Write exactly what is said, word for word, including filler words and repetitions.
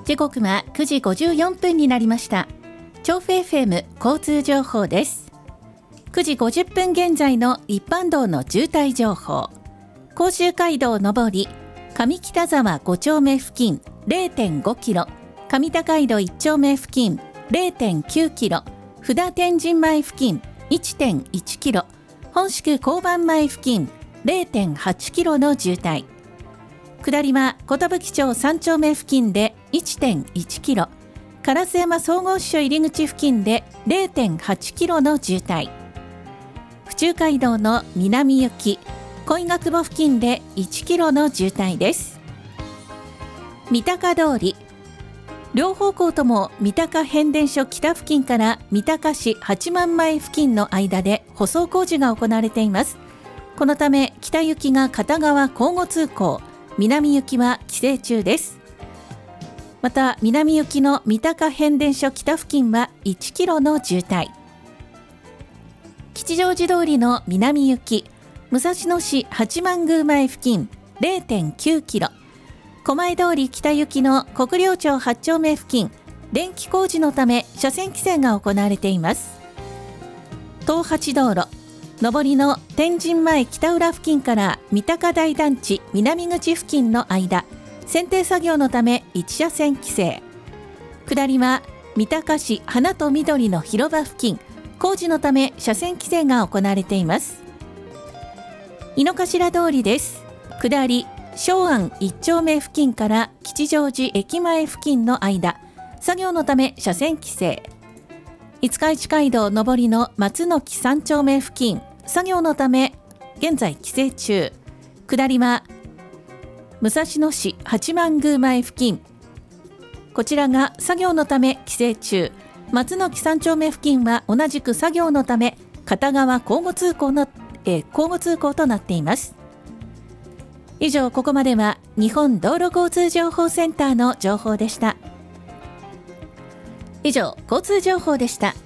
時刻はくじごじゅうよんぷんになりました。調布 エフエム 交通情報です。くじごじゅっぷん現在の一般道の渋滞情報。甲州街道上り上北沢ご丁目付近 れいてんごキロ、上高井戸いち丁目付近 れいてんきゅうキロ、布田天神前付近 いってんいちキロ、本宿交番前付近 れいてんはちキロの渋滞。下りは寿町さん丁目付近で いってんいちキロ、烏山総合支所入り口付近で れいてんはちキロの渋滞。府中街道の南行き恋ヶ窪付近でいちキロの渋滞です。三鷹通り、両方向とも三鷹変電所北付近から三鷹市八幡前付近の間で舗装工事が行われています。このため北行きが片側交互通行、南行きは規制中です。また南行きの三鷹変電所北付近はいちキロの渋滞。吉祥寺通りの南行き武蔵野市八幡宮前付近 れいてんきゅうキロ、狛江通り北行きの国領町はち丁目付近、電気工事のため車線規制が行われています。東八道路上りの天神前北浦付近から三鷹台団地南口付近の間、剪定作業のためいち車線規制。下りは三鷹市花と緑の広場付近、工事のため車線規制が行われています。井の頭通りです。下り松安いち丁目付近から吉祥寺駅前付近の間、作業のため車線規制。五日市街道上りの松の木さん丁目付近、作業のため現在規制中。下りは武蔵野市八幡宮前付近、こちらが作業のため規制中。松の木さん丁目付近は同じく作業のため片側交互通行の、えー、交互通行となっています。以上、ここまでは日本道路交通情報センターの情報でした。以上、交通情報でした。